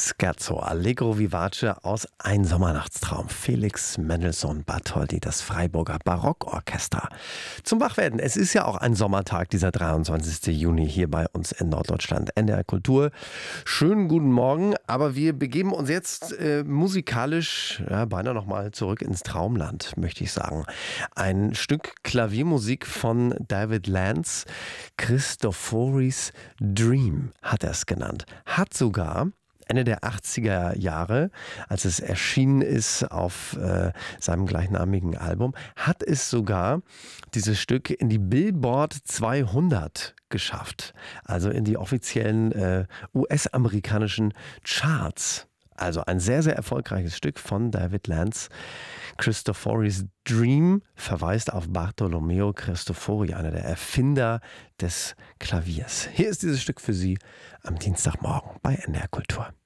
Scherzo, Allegro vivace aus Ein Sommernachtstraum. Felix Mendelssohn Bartholdy, das Freiburger Barockorchester. Zum Wachwerden, es ist ja auch ein Sommertag, dieser 23. Juni hier bei uns in Norddeutschland. NDR Kultur. Schönen guten Morgen, aber wir begeben uns jetzt musikalisch beinahe nochmal zurück ins Traumland, möchte ich sagen. Ein Stück Klaviermusik von David Lance, Christoforis Dream hat er es genannt. Hat sogar Ende der 80er Jahre, als es erschienen ist auf seinem gleichnamigen Album, hat es sogar dieses Stück in die Billboard 200 geschafft. Also in die offiziellen US-amerikanischen Charts. Also ein sehr, sehr erfolgreiches Stück von David Lance. Christoforis Dream verweist auf Bartolomeo Cristofori, einer der Erfinder des Klaviers. Hier ist dieses Stück für Sie am Dienstagmorgen bei NDR Kultur.